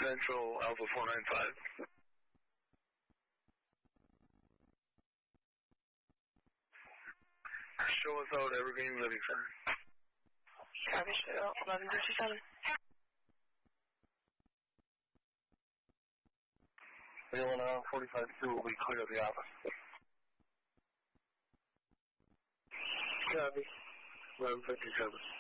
Central, Alpha 495. Show us out, Evergreen Living Center. Copy, show out, 1157. Anyone on 45-2 will be clear of the office. Copy. 1157.